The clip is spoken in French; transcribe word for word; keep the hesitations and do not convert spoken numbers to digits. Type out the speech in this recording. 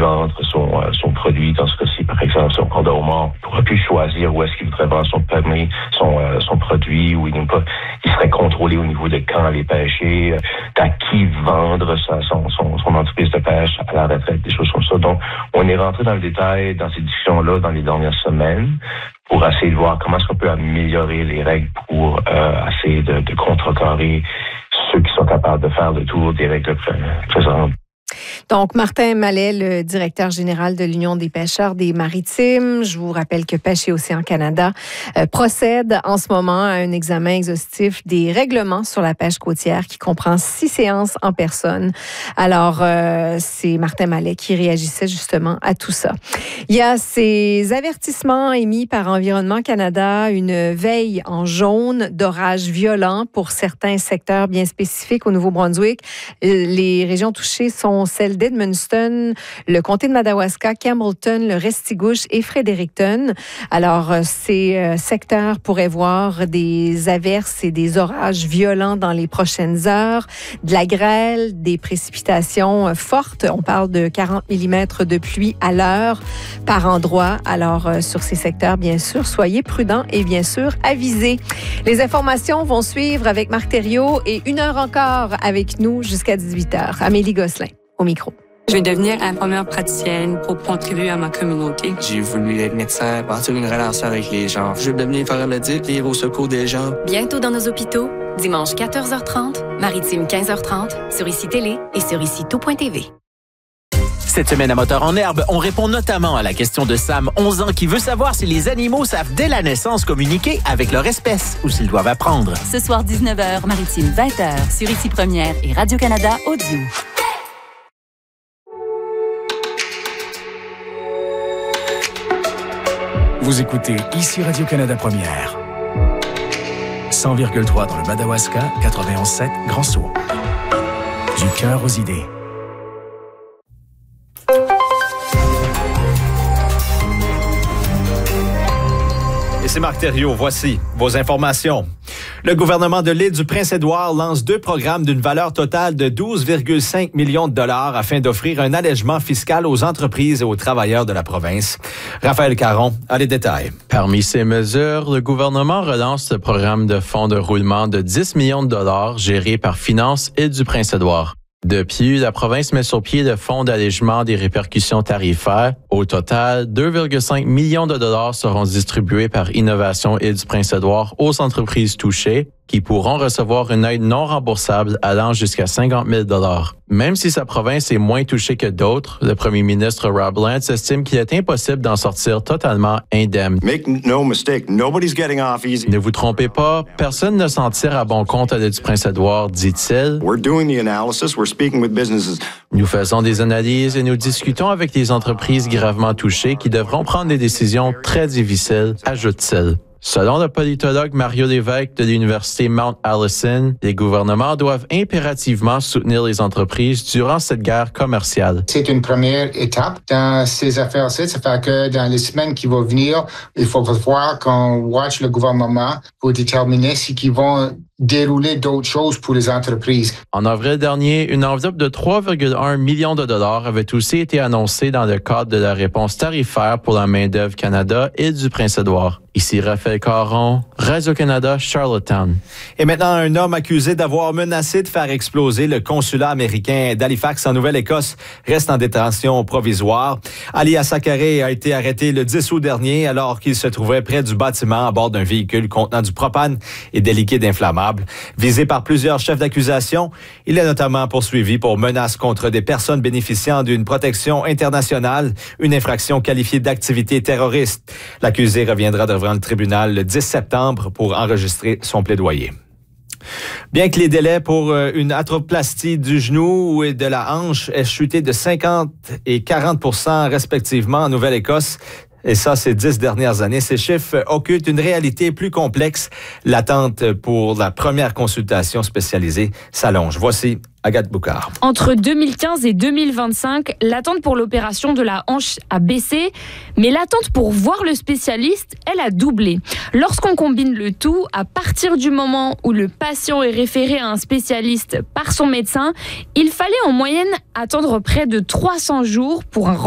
vendre son, euh, son produit. Dans ce cas-ci, par exemple, son cordon au mort ne pourra plus choisir où est-ce qu'il voudrait vendre son permis, son, euh, son produit, ou il, n'est pas, il serait contrôlé au niveau de quand aller pêcher, euh, à qui vendre sa, son, son, son entreprise de pêche à la retraite, des choses comme ça. Donc, on est rentré dans le détail dans ces discussions-là dans les dernières semaines pour essayer de voir comment est-ce qu'on peut améliorer les règles pour euh, essayer de, de contrecarrer ceux qui sont capables de faire le tour des règles présentes. Donc, Martin Mallet, le directeur général de l'Union des pêcheurs des maritimes. Je vous rappelle que Pêche et Océan Canada euh, procède en ce moment à un examen exhaustif des règlements sur la pêche côtière qui comprend six séances en personne. Alors, euh, c'est Martin Mallet qui réagissait justement à tout ça. Il y a ces avertissements émis par Environnement Canada, une veille en jaune d'orages violents pour certains secteurs bien spécifiques au Nouveau-Brunswick. Les régions touchées sont celles d'Edmundston, le comté de Madawaska, Campbellton, le Restigouche et Fredericton. Alors, ces euh, secteurs pourraient voir des averses et des orages violents dans les prochaines heures, de la grêle, des précipitations euh, fortes. On parle de quarante millimètres de pluie à l'heure par endroit. Alors, euh, sur ces secteurs, bien sûr, soyez prudents et bien sûr avisés. Les informations vont suivre avec Marc Thériault et une heure encore avec nous jusqu'à dix-huit heures. Amélie Gosselin. Au micro. Je vais devenir infirmière praticienne pour contribuer à ma communauté. J'ai voulu être médecin, partir une relation avec les gens. Je veux devenir paramédic, lire au secours des gens. Bientôt dans nos hôpitaux, dimanche quatorze heures trente, maritime quinze heures trente, sur Ici Télé et sur ici tout point t v. Cette semaine à Moteur en Herbe, on répond notamment à la question de Sam, onze ans, qui veut savoir si les animaux savent dès la naissance communiquer avec leur espèce ou s'ils doivent apprendre. Ce soir, dix-neuf heures, maritime vingt heures, sur Ici Première et Radio-Canada Audio. Vous écoutez Ici Radio-Canada Première. cent virgule trois dans le Madawaska, quatre-vingt-onze virgule sept Grand Sault. Du cœur aux idées. Et c'est Marc Thériault. Voici vos informations. Le gouvernement de l'île du Prince-Édouard lance deux programmes d'une valeur totale de douze virgule cinq millions de dollars afin d'offrir un allègement fiscal aux entreprises et aux travailleurs de la province. Raphaël Caron a les détails. Parmi ces mesures, le gouvernement relance le programme de fonds de roulement de dix millions de dollars géré par Finances Île du Prince-Édouard. Depuis, la province met sur pied le fonds d'allègement des répercussions tarifaires. Au total, deux virgule cinq millions de dollars seront distribués par Innovation Île du Prince-Édouard aux entreprises touchées, qui pourront recevoir une aide non remboursable allant jusqu'à cinquante mille dollars. Même si sa province est moins touchée que d'autres, le premier ministre Rob Lance estime qu'il est impossible d'en sortir totalement indemne. Make no mistake, nobody's getting off easy. Ne vous trompez pas, personne ne s'en tire à bon compte à l'île du Prince-Édouard, dit-il. We're doing the analysis, we're speaking with businesses. Nous faisons des analyses et nous discutons avec les entreprises gravement touchées qui devront prendre des décisions très difficiles, ajoute-t-il. Selon le politologue Mario Lévesque de l'Université Mount Allison, les gouvernements doivent impérativement soutenir les entreprises durant cette guerre commerciale. C'est une première étape dans ces affaires-ci. Ça fait que dans les semaines qui vont venir, il faut voir qu'on watch le gouvernement pour déterminer si ils vont dérouler d'autres choses pour les entreprises. En avril dernier, une enveloppe de trois virgule un millions de dollars avait aussi été annoncée dans le cadre de la réponse tarifaire pour la main-d'œuvre Canada et du Prince-Édouard. Ici Raphaël Caron, Radio-Canada, Charlottetown. Et maintenant, un homme accusé d'avoir menacé de faire exploser le consulat américain d'Halifax en Nouvelle-Écosse reste en détention provisoire. Ali Assakaré a été arrêté le dix août dernier alors qu'il se trouvait près du bâtiment à bord d'un véhicule contenant du propane et des liquides inflammables. Visé par plusieurs chefs d'accusation, il est notamment poursuivi pour menaces contre des personnes bénéficiant d'une protection internationale, une infraction qualifiée d'activité terroriste. L'accusé reviendra devant le tribunal le dix septembre pour enregistrer son plaidoyer. Bien que les délais pour une arthroplastie du genou et de la hanche aient chuté de cinquante et quarante pour cent respectivement en Nouvelle-Écosse, et ça, ces dix dernières années, ces chiffres occultent une réalité plus complexe. L'attente pour la première consultation spécialisée s'allonge. Voici Agathe Boucard. Entre deux mille quinze et deux mille vingt-cinq, l'attente pour l'opération de la hanche a baissé, mais l'attente pour voir le spécialiste, elle a doublé. Lorsqu'on combine le tout, à partir du moment où le patient est référé à un spécialiste par son médecin, il fallait en moyenne attendre près de trois cents jours pour un